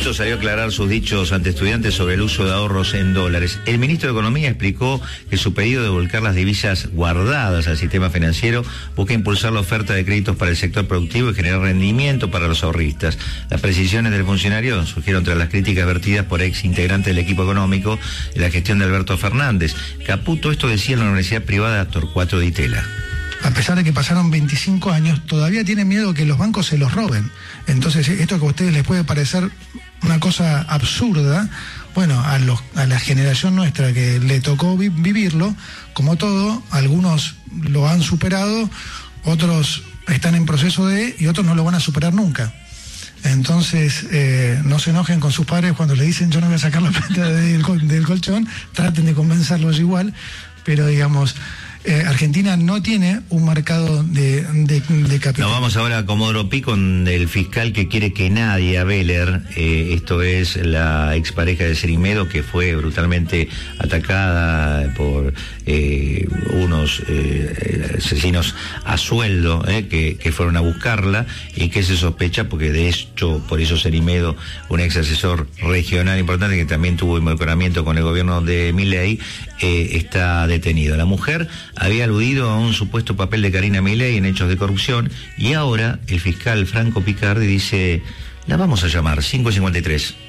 Caputo salió a aclarar sus dichos ante estudiantes sobre el uso de ahorros en dólares. El ministro de Economía explicó que su pedido de volcar las divisas guardadas al sistema financiero busca impulsar la oferta de créditos para el sector productivo y generar rendimiento para los ahorristas. Las precisiones del funcionario surgieron tras las críticas vertidas por ex integrantes del equipo económico en la gestión de Alberto Fernández. Caputo esto decía en la Universidad Privada Torcuato Di Tella. A pesar de que pasaron 25 años, todavía tienen miedo que los bancos se los roben. Entonces, esto que a ustedes les puede parecer una cosa absurda, bueno, a la generación nuestra que le tocó vivirlo, como todo, algunos lo han superado, otros están en proceso y otros no lo van a superar nunca. Entonces, no se enojen con sus padres cuando le dicen yo no voy a sacar la plata del colchón, traten de convencerlos igual, pero digamos... Argentina no tiene un mercado de capital. Nos vamos ahora a Comodoro Pi con el fiscal que quiere que Nadia Beller, esto es la expareja de Cerimedo, que fue brutalmente atacada por unos asesinos a sueldo que fueron a buscarla y que se sospecha, porque de hecho por eso Cerimedo, un ex asesor regional importante que también tuvo involucramiento con el gobierno de Milei, está detenido. La mujer había aludido a un supuesto papel de Karina Milei en hechos de corrupción y ahora el fiscal Franco Picardi dice, la vamos a llamar, 5:53.